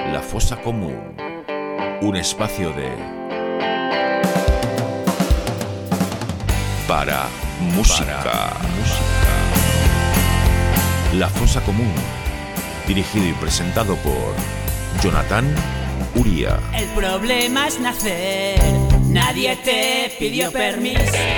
La Fosa Común, un espacio de... para música. La Fosa Común, dirigido y presentado por Jonathan Uría. El problema es nacer, nadie te pidió permiso.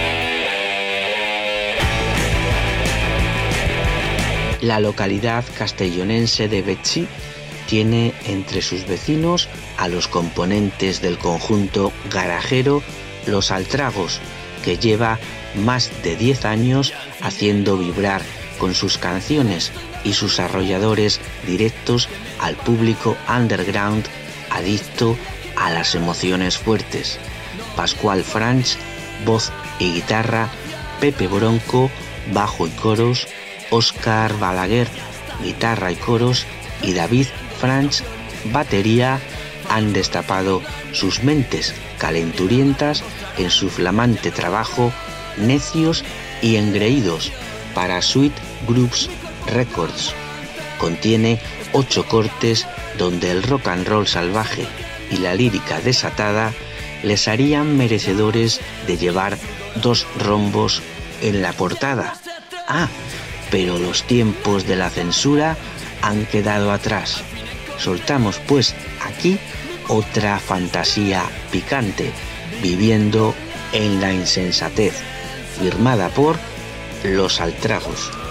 La localidad castellonense de Betxí tiene entre sus vecinos a los componentes del conjunto garajero Los Altragos, que lleva más de 10 años haciendo vibrar con sus canciones y sus arrolladores directos al público underground adicto a las emociones fuertes. Pascual Franch, voz y guitarra, Pepe Bronco, bajo y coros, Óscar Balaguer, guitarra y coros, y David Franch, batería, han destapado sus mentes calenturientas en su flamante trabajo Necios y Engreídos para Sweet Grooves Records. Contiene 8 cortes donde el rock and roll salvaje y la lírica desatada les harían merecedores de llevar 2 rombos en la portada. Pero los tiempos de la censura han quedado atrás. Soltamos pues aquí otra fantasía picante, Viviendo en la insensatez, firmada por Los Altragos.